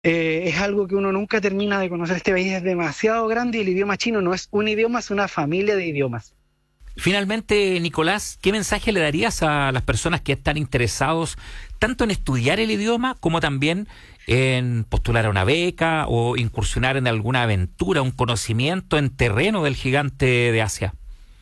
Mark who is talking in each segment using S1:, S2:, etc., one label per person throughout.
S1: Es algo que uno nunca termina de conocer. Este país es demasiado grande y el idioma chino no es un idioma, es una familia de idiomas.
S2: Finalmente, Nicolás, ¿qué mensaje le darías a las personas que están interesados tanto en estudiar el idioma como también en postular a una beca o incursionar en alguna aventura, un conocimiento en terreno del gigante de Asia?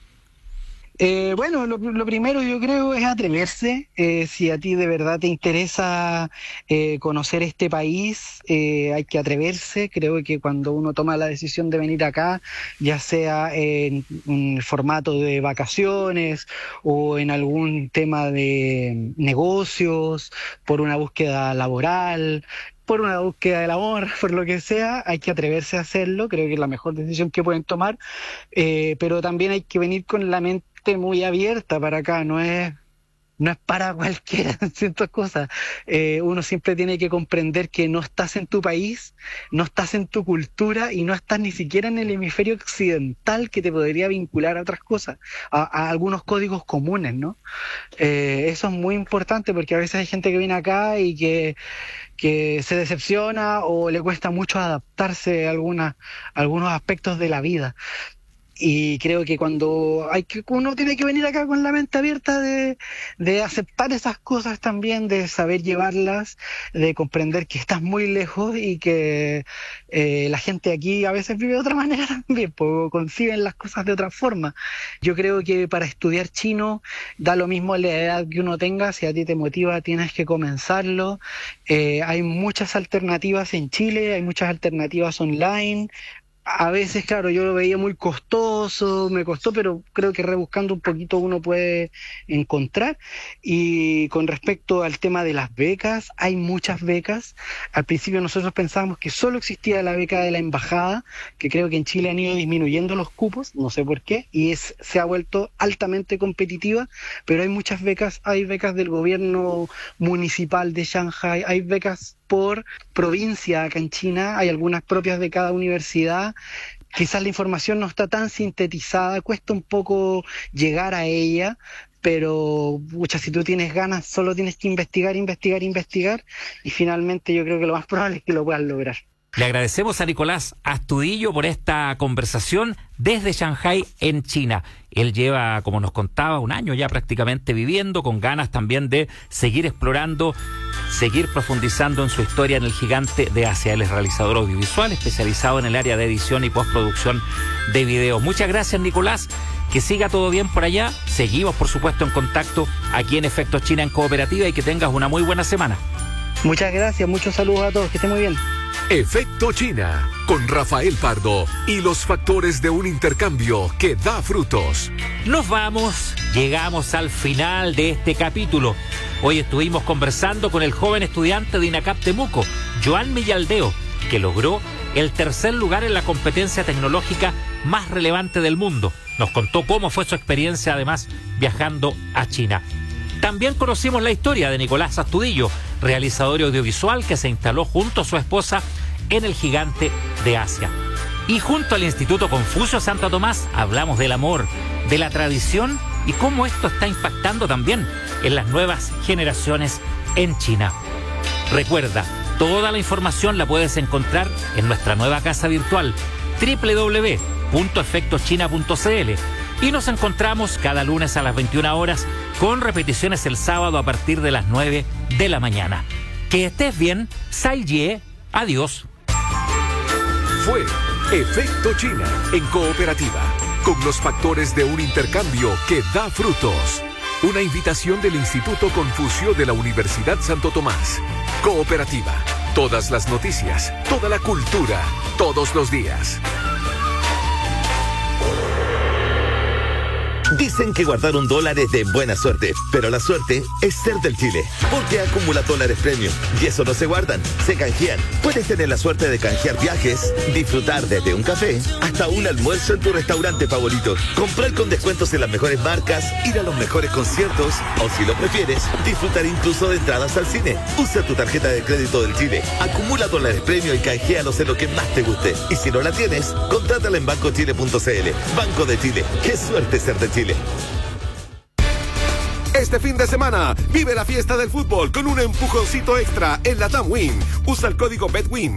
S1: Bueno, lo primero yo creo es atreverse. Si a ti de verdad te interesa conocer este país, hay que atreverse. Creo que cuando uno toma la decisión de venir acá, ya sea en un formato de vacaciones o en algún tema de negocios, por una búsqueda laboral, por una búsqueda del amor, por lo que sea, hay que atreverse a hacerlo. Creo que es la mejor decisión que pueden tomar, pero también hay que venir con la mente muy abierta para acá. No es para cualquiera ciertas cosas. Uno siempre tiene que comprender que no estás en tu país, no estás en tu cultura y no estás ni siquiera en el hemisferio occidental que te podría vincular a otras cosas, a algunos códigos comunes, ¿no? Eso es muy importante porque a veces hay gente que viene acá y que se decepciona o le cuesta mucho adaptarse a algunos aspectos de la vida. Y creo que uno tiene que venir acá con la mente abierta de aceptar esas cosas también, de saber llevarlas, de comprender que estás muy lejos y que la gente aquí a veces vive de otra manera también, pues conciben las cosas de otra forma. Yo creo que para estudiar chino da lo mismo la edad que uno tenga. Si a ti te motiva, tienes que comenzarlo. Hay muchas alternativas en Chile, hay muchas alternativas online. A veces, claro, yo lo veía muy costoso, me costó, pero creo que rebuscando un poquito uno puede encontrar. Y con respecto al tema de las becas, hay muchas becas. Al principio nosotros pensábamos que solo existía la beca de la embajada, que creo que en Chile han ido disminuyendo los cupos, no sé por qué, y se ha vuelto altamente competitiva, pero hay muchas becas. Hay becas del gobierno municipal de Shanghái, hay becas por provincia acá en China, hay algunas propias de cada universidad. Quizás la información no está tan sintetizada, cuesta un poco llegar a ella, pero si tú tienes ganas, solo tienes que investigar, y finalmente yo creo que lo más probable es que lo puedas lograr.
S2: Le agradecemos a Nicolás Astudillo por esta conversación desde Shanghái, en China. Él lleva, como nos contaba, un año ya prácticamente viviendo, con ganas también de seguir explorando, seguir profundizando en su historia en el gigante de Asia. Él es realizador audiovisual, especializado en el área de edición y postproducción de videos. Muchas gracias, Nicolás. Que siga todo bien por allá. Seguimos, por supuesto, en contacto aquí en Efecto China en Cooperativa, y que tengas una muy buena semana.
S1: Muchas gracias, muchos saludos a todos, que estén muy bien.
S3: Efecto China, con Rafael Pardo y los factores de un intercambio que da frutos.
S2: Nos vamos, llegamos al final de este capítulo. Hoy estuvimos conversando con el joven estudiante de INACAP Temuco, Joan Millaldeo, que logró el tercer lugar en la competencia tecnológica más relevante del mundo. Nos contó cómo fue su experiencia, además, viajando a China. También conocimos la historia de Nicolás Astudillo, realizador audiovisual que se instaló junto a su esposa en el gigante de Asia. Y junto al Instituto Confucio Santo Tomás hablamos del amor, de la tradición y cómo esto está impactando también en las nuevas generaciones en China. Recuerda, toda la información la puedes encontrar en nuestra nueva casa virtual www.efectochina.cl, y nos encontramos cada lunes a las 21 horas con repeticiones el sábado a partir de las 9 de la mañana. Que estés bien, Sai Ye, adiós.
S3: Fue Efecto China en Cooperativa, con los factores de un intercambio que da frutos. Una invitación del Instituto Confucio de la Universidad Santo Tomás. Cooperativa, todas las noticias, toda la cultura, todos los días.
S4: Dicen que guardar un dólar es de buena suerte, pero la suerte es ser del Chile, porque acumula dólares premium y eso no se guardan, se canjean. Puedes tener la suerte de canjear viajes, disfrutar desde un café hasta un almuerzo en tu restaurante favorito, comprar con descuentos en las mejores marcas, ir a los mejores conciertos o, si lo prefieres, disfrutar incluso de entradas al cine. Usa tu tarjeta de crédito del Chile, acumula dólares premium y canjealos en lo que más te guste. Y si no la tienes, contrátala en bancochile.cl. Banco de Chile, qué suerte ser de Chile.
S5: Este fin de semana, vive la fiesta del fútbol con un empujoncito extra en la TAM Win. Usa el código BETWIN